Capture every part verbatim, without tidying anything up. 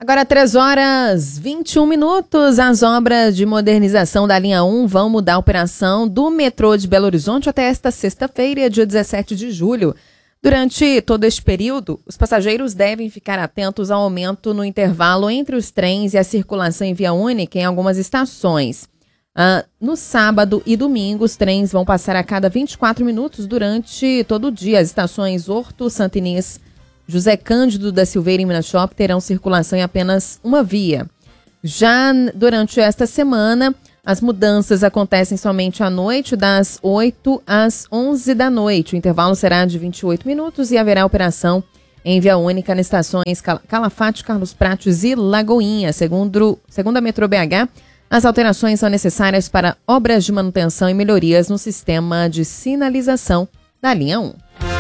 Agora, três horas e vinte e um minutos, as obras de modernização da linha um vão mudar a operação do metrô de Belo Horizonte até esta sexta-feira, dia dezessete de julho. Durante todo este período, os passageiros devem ficar atentos ao aumento no intervalo entre os trens e a circulação em via única em algumas estações. Ah, no sábado e domingo, os trens vão passar a cada vinte e quatro minutos durante todo o dia. As estações Horto, Santa Inês, José Cândido da Silveira e Minas Shop terão circulação em apenas uma via. Já durante esta semana, as mudanças acontecem somente à noite, das oito às onze da noite. O intervalo será de vinte e oito minutos e haverá operação em via única nas estações Calafate, Carlos Prates e Lagoinha. Segundo, segundo a Metrô B H, as alterações são necessárias para obras de manutenção e melhorias no sistema de sinalização da linha um.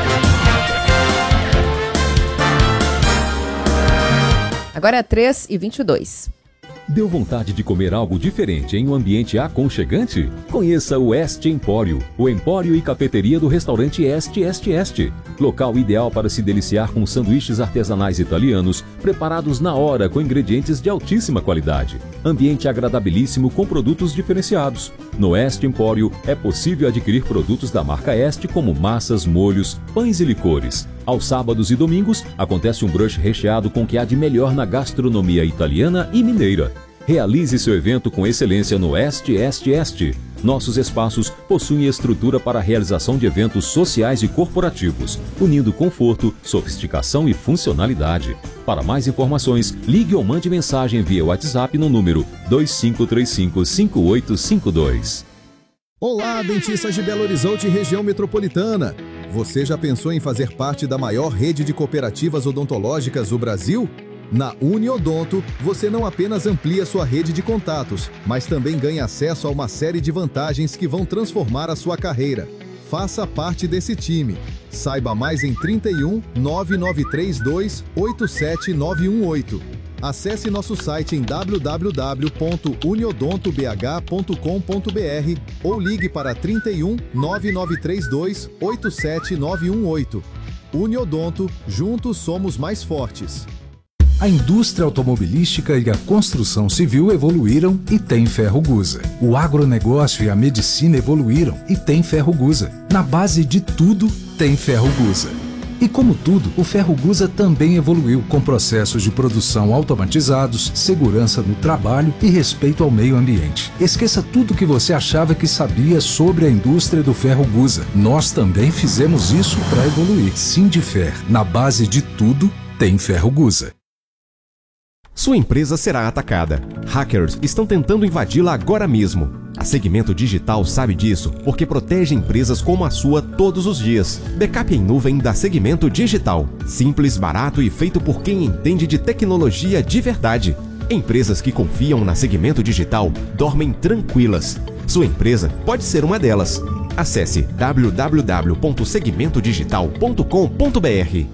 Agora é três e vinte e dois. Deu vontade de comer algo diferente em um ambiente aconchegante? Conheça o Este Empório, o empório e cafeteria do restaurante Este Este Este. Local ideal para se deliciar com sanduíches artesanais italianos, preparados na hora com ingredientes de altíssima qualidade. Ambiente agradabilíssimo com produtos diferenciados. No Este Empório é possível adquirir produtos da marca Este como massas, molhos, pães e licores. Aos sábados e domingos, acontece um brunch recheado com o que há de melhor na gastronomia italiana e mineira. Realize seu evento com excelência no Este Este Este. Nossos espaços possuem estrutura para a realização de eventos sociais e corporativos, unindo conforto, sofisticação e funcionalidade. Para mais informações, ligue ou mande mensagem via WhatsApp no número dois cinco três cinco, cinco oito cinco dois. Olá, dentistas de Belo Horizonte e região metropolitana. Você já pensou em fazer parte da maior rede de cooperativas odontológicas do Brasil? Na Uniodonto, você não apenas amplia sua rede de contatos, mas também ganha acesso a uma série de vantagens que vão transformar a sua carreira. Faça parte desse time. Saiba mais em trinta e um, nove nove três dois, oito sete nove um oito. Acesse nosso site em w w w ponto uniodonto b h ponto com ponto b r ou ligue para trinta e um, nove nove três dois, oito sete nove um oito. Uniodonto, juntos somos mais fortes. A indústria automobilística e a construção civil evoluíram e tem Ferrogusa. O agronegócio e a medicina evoluíram e tem Ferrogusa. Na base de tudo, tem Ferrogusa. E como tudo, o Ferrogusa também evoluiu com processos de produção automatizados, segurança no trabalho e respeito ao meio ambiente. Esqueça tudo que você achava que sabia sobre a indústria do Ferrogusa. Nós também fizemos isso para evoluir. Sindifer, na base de tudo, tem Ferrogusa. Sua empresa será atacada. Hackers estão tentando invadi-la agora mesmo. A Segmento Digital sabe disso porque protege empresas como a sua todos os dias. Backup em nuvem da Segmento Digital. Simples, barato e feito por quem entende de tecnologia de verdade. Empresas que confiam na Segmento Digital dormem tranquilas. Sua empresa pode ser uma delas. Acesse w w w ponto segmento digital ponto com ponto b r.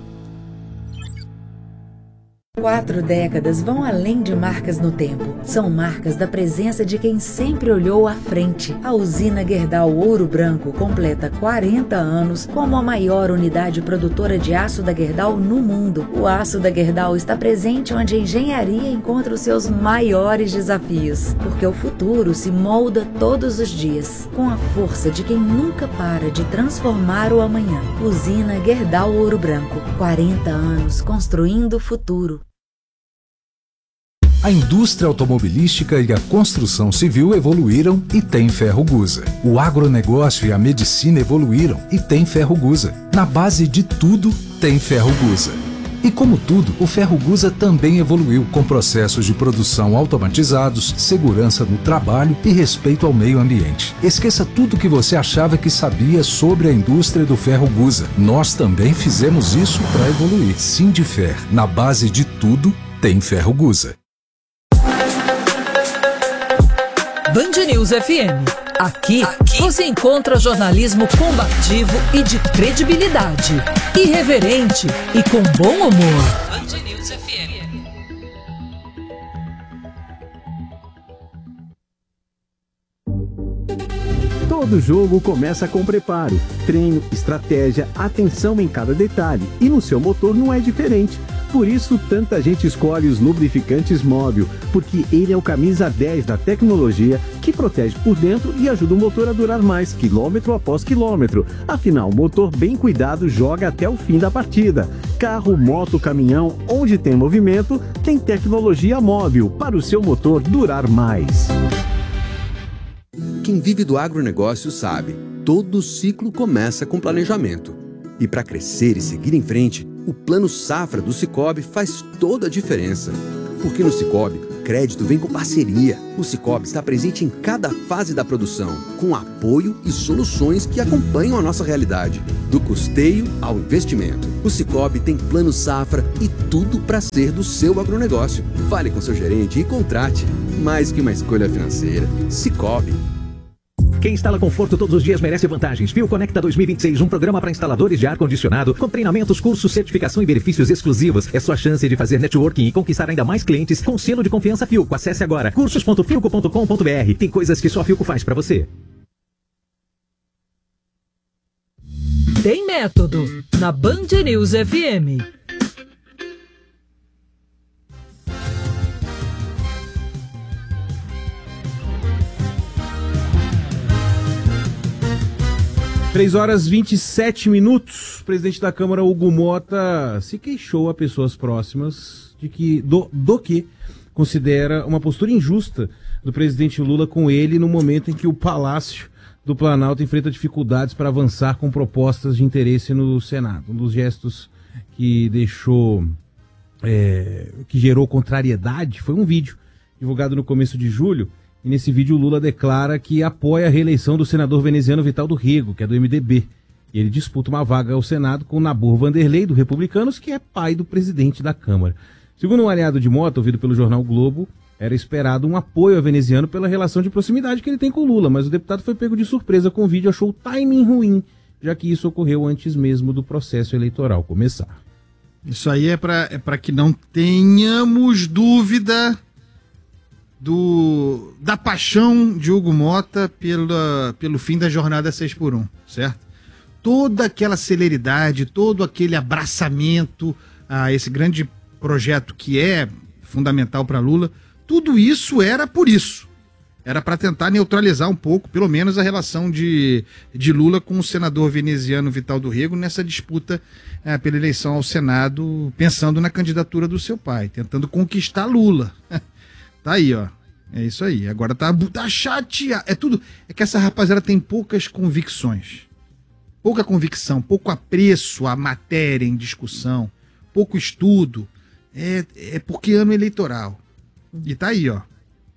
Quatro décadas vão além de marcas no tempo. São marcas da presença de quem sempre olhou à frente. A usina Gerdau Ouro Branco completa quarenta anos como a maior unidade produtora de aço da Gerdau no mundo. O aço da Gerdau está presente onde a engenharia encontra os seus maiores desafios. Porque o futuro se molda todos os dias, com a força de quem nunca para de transformar o amanhã. Usina Gerdau Ouro Branco. quarenta anos construindo o futuro. A indústria automobilística e a construção civil evoluíram e tem Ferrogusa. O agronegócio e a medicina evoluíram e tem Ferrogusa. Na base de tudo, tem Ferrogusa. E como tudo, o Ferrogusa também evoluiu com processos de produção automatizados, segurança no trabalho e respeito ao meio ambiente. Esqueça tudo que você achava que sabia sobre a indústria do Ferrogusa. Nós também fizemos isso para evoluir. Sindifer, na base de tudo, tem Ferrogusa. Band News F M. Aqui, Aqui você encontra jornalismo combativo e de credibilidade, irreverente e com bom humor. Band News F M. Todo jogo começa com preparo, treino, estratégia, atenção em cada detalhe. E no seu motor não é diferente. Por isso, tanta gente escolhe os lubrificantes Móbil, porque ele é o camisa dez da tecnologia que protege por dentro e ajuda o motor a durar mais, quilômetro após quilômetro. Afinal, motor bem cuidado joga até o fim da partida. Carro, moto, caminhão, onde tem movimento, tem tecnologia Móbil para o seu motor durar mais. Quem vive do agronegócio sabe, todo ciclo começa com planejamento. E para crescer e seguir em frente, o Plano Safra do Sicoob faz toda a diferença. Porque no Sicoob, crédito vem com parceria. O Sicoob está presente em cada fase da produção, com apoio e soluções que acompanham a nossa realidade. Do custeio ao investimento. O Sicoob tem Plano Safra e tudo para ser do seu agronegócio. Fale com seu gerente e contrate. Mais que uma escolha financeira. Sicoob. Quem instala conforto todos os dias merece vantagens. Fio Conecta dois mil e vinte e seis, um programa para instaladores de ar-condicionado, com treinamentos, cursos, certificação e benefícios exclusivos. É sua chance de fazer networking e conquistar ainda mais clientes com selo de confiança Filco. Acesse agora cursos ponto filco ponto com ponto br. Tem coisas que só a Filco faz para você. Tem método na Band News F M. três horas e vinte e sete minutos. O presidente da Câmara, Hugo Mota, se queixou a pessoas próximas de que, do, do que considera uma postura injusta do presidente Lula com ele no momento em que o Palácio do Planalto enfrenta dificuldades para avançar com propostas de interesse no Senado. Um dos gestos que deixou, é, que gerou contrariedade foi um vídeo divulgado no começo de julho. E nesse vídeo o Lula declara que apoia a reeleição do senador veneziano Vital do Rego, que é do M D B. E ele disputa uma vaga ao Senado com Nabor Vanderlei, do Republicanos, que é pai do presidente da Câmara. Segundo um aliado de Mota, ouvido pelo jornal Globo, era esperado um apoio ao veneziano pela relação de proximidade que ele tem com Lula, mas o deputado foi pego de surpresa com o vídeo e achou o timing ruim, já que isso ocorreu antes mesmo do processo eleitoral começar. Isso aí é para é para que não tenhamos dúvida do, da paixão de Hugo Mota pela, pelo fim da jornada seis por um, certo? Toda aquela celeridade, todo aquele abraçamento a esse grande projeto que é fundamental para Lula, tudo isso era por isso. Era para tentar neutralizar um pouco, pelo menos, a relação de, de Lula com o senador veneziano Vital do Rego nessa disputa é, pela eleição ao Senado, pensando na candidatura do seu pai, tentando conquistar Lula. Tá aí, ó. É isso aí. Agora tá, tá chateado. É tudo. É que essa rapaziada tem poucas convicções. Pouca convicção, pouco apreço à matéria em discussão, pouco estudo. É, é porque ano eleitoral. E tá aí, ó.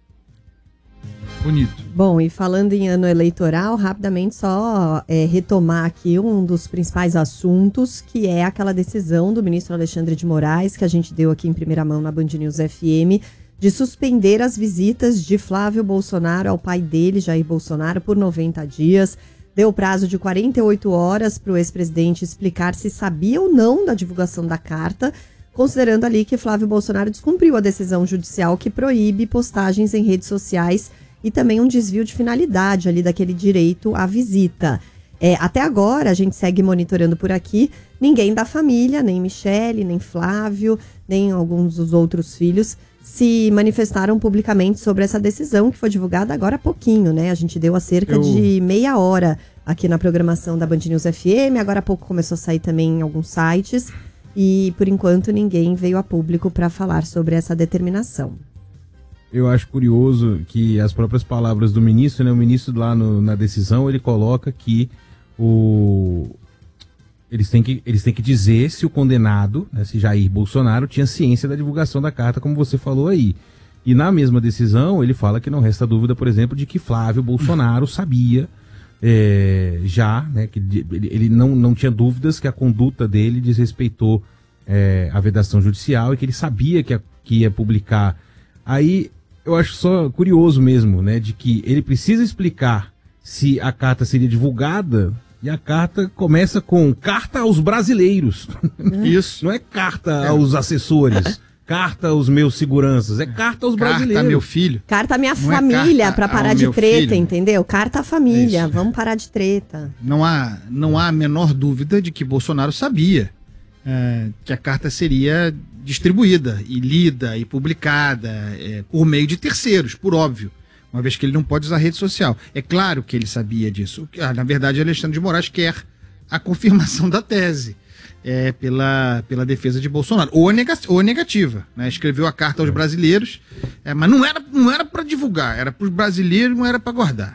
Bonito. Bom, e falando em ano eleitoral, rapidamente só é, retomar aqui um dos principais assuntos, que é aquela decisão do ministro Alexandre de Moraes, que a gente deu aqui em primeira mão na Band News F M, de suspender as visitas de Flávio Bolsonaro ao pai dele, Jair Bolsonaro, por noventa dias. Deu prazo de quarenta e oito horas para o ex-presidente explicar se sabia ou não da divulgação da carta, considerando ali que Flávio Bolsonaro descumpriu a decisão judicial que proíbe postagens em redes sociais e também um desvio de finalidade ali daquele direito à visita. É, até agora, a gente segue monitorando por aqui, ninguém da família, nem Michele, nem Flávio, nem alguns dos outros filhos, se manifestaram publicamente sobre essa decisão que foi divulgada agora há pouquinho, né? A gente deu há cerca Eu... de meia hora aqui na programação da Band News F M, agora há pouco começou a sair também em alguns sites e, por enquanto, ninguém veio a público para falar sobre essa determinação. Eu acho curioso que as próprias palavras do ministro, né? O ministro lá no, na decisão, ele coloca que o... Eles têm, que, eles têm que dizer se o condenado, né, se Jair Bolsonaro, tinha ciência da divulgação da carta, como você falou aí. E na mesma decisão, ele fala que não resta dúvida, por exemplo, de que Flávio Bolsonaro sabia é, já, né, que ele não, não tinha dúvidas que a conduta dele desrespeitou é, a vedação judicial e que ele sabia que, a, que ia publicar. Aí eu acho só curioso mesmo, né, de que ele precisa explicar se a carta seria divulgada. E a carta começa com carta aos brasileiros. Isso. Não é carta aos assessores, carta aos meus seguranças, é carta aos carta brasileiros. Carta meu filho. Carta à minha Não família, é para parar de treta, filho. Entendeu? Carta à família, é vamos parar de treta. Não há, não há a menor dúvida de que Bolsonaro sabia é, que a carta seria distribuída e lida e publicada é, por meio de terceiros, por óbvio, uma vez que ele não pode usar rede social. É claro que ele sabia disso. Ah, na verdade, Alexandre de Moraes quer a confirmação da tese é, pela, pela defesa de Bolsonaro, ou, nega, ou negativa. Né? Escreveu a carta aos brasileiros, é, mas não era, não era para divulgar, era para os brasileiros, não era para guardar.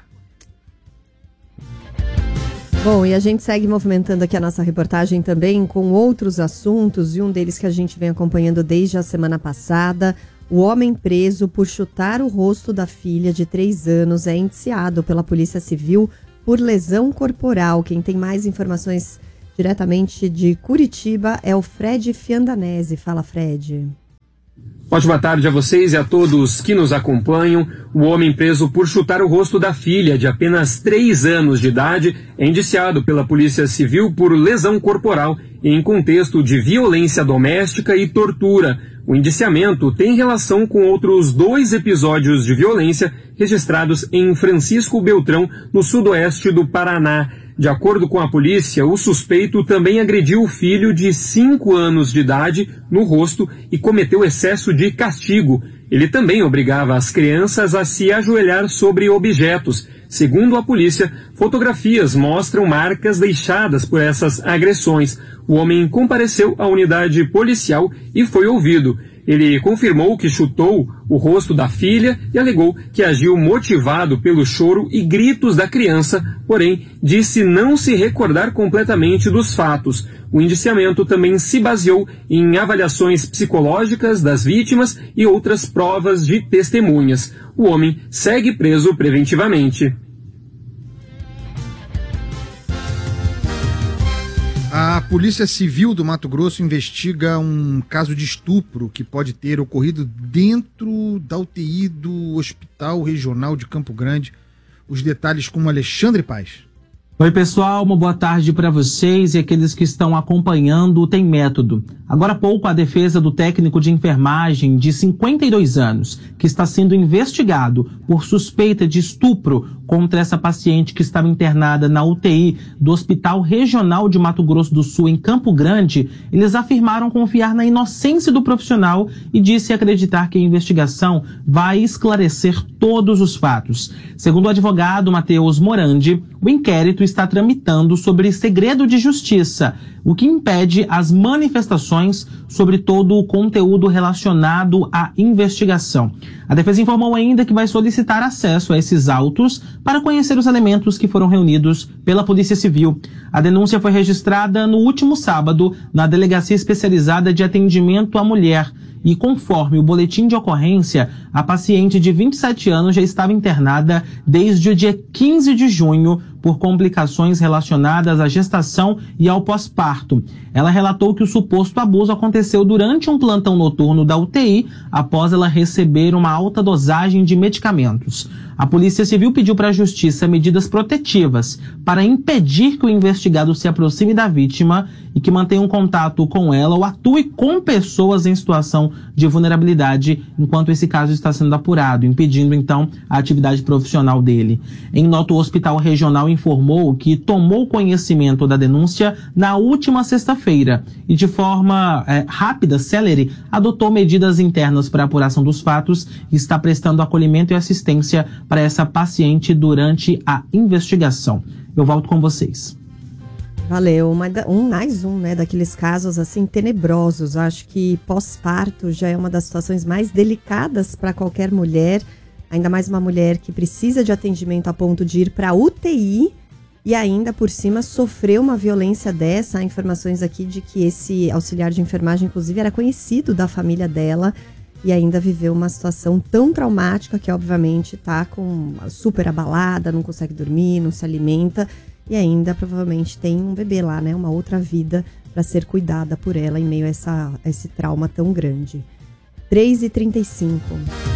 Bom, e a gente segue movimentando aqui a nossa reportagem também com outros assuntos, e um deles que a gente vem acompanhando desde a semana passada. O homem preso por chutar o rosto da filha de três anos é indiciado pela Polícia Civil por lesão corporal. Quem tem mais informações diretamente de Curitiba é o Fred Fiandanese. Fala, Fred. Ótima tarde a vocês e a todos que nos acompanham. O homem preso por chutar o rosto da filha de apenas três anos de idade é indiciado pela Polícia Civil por lesão corporal em contexto de violência doméstica e tortura. O indiciamento tem relação com outros dois episódios de violência registrados em Francisco Beltrão, no sudoeste do Paraná. De acordo com a polícia, o suspeito também agrediu o filho de cinco anos de idade no rosto e cometeu excesso de castigo. Ele também obrigava as crianças a se ajoelhar sobre objetos. Segundo a polícia, fotografias mostram marcas deixadas por essas agressões. O homem compareceu à unidade policial e foi ouvido. Ele confirmou que chutou o rosto da filha e alegou que agiu motivado pelo choro e gritos da criança, porém disse não se recordar completamente dos fatos. O indiciamento também se baseou em avaliações psicológicas das vítimas e outras provas de testemunhas. O homem segue preso preventivamente. A Polícia Civil do Mato Grosso investiga um caso de estupro que pode ter ocorrido dentro da U T I do Hospital Regional de Campo Grande. Os detalhes com o Alexandre Paes. Oi pessoal, uma boa tarde para vocês e aqueles que estão acompanhando o Tem Método. Agora há pouco a defesa do técnico de enfermagem de cinquenta e dois anos, que está sendo investigado por suspeita de estupro contra essa paciente que estava internada na U T I do Hospital Regional de Mato Grosso do Sul, em Campo Grande, eles afirmaram confiar na inocência do profissional e disse acreditar que a investigação vai esclarecer todos os fatos. Segundo o advogado Matheus Morandi, o inquérito está tramitando sobre segredo de justiça, o que impede as manifestações sobre todo o conteúdo relacionado à investigação. A defesa informou ainda que vai solicitar acesso a esses autos para conhecer os elementos que foram reunidos pela Polícia Civil. A denúncia foi registrada no último sábado na Delegacia Especializada de Atendimento à Mulher. E conforme o boletim de ocorrência, a paciente de vinte e sete anos já estava internada desde o dia quinze de junho por complicações relacionadas à gestação e ao pós-parto. Ela relatou que o suposto abuso aconteceu durante um plantão noturno da U T I, após ela receber uma alta dosagem de medicamentos. A Polícia Civil pediu para a Justiça medidas protetivas para impedir que o investigado se aproxime da vítima e que mantenha um contato com ela ou atue com pessoas em situação de vulnerabilidade enquanto esse caso está sendo apurado, impedindo então a atividade profissional dele. Em nota, o Hospital Regional informou que tomou conhecimento da denúncia na última sexta-feira e de forma é, rápida, célere, adotou medidas internas para a apuração dos fatos e está prestando acolhimento e assistência para essa paciente durante a investigação. Eu volto com vocês. Valeu, um mais um, né, daqueles casos assim tenebrosos. Acho que pós-parto já é uma das situações mais delicadas para qualquer mulher, ainda mais uma mulher que precisa de atendimento a ponto de ir para U T I e ainda por cima sofreu uma violência dessa. Há informações aqui de que esse auxiliar de enfermagem, inclusive, era conhecido da família dela e ainda viveu uma situação tão traumática que, obviamente, está com super abalada, não consegue dormir, não se alimenta. E ainda provavelmente tem um bebê lá, né? Uma outra vida para ser cuidada por ela em meio a, essa, a esse trauma tão grande. três e trinta e cinco.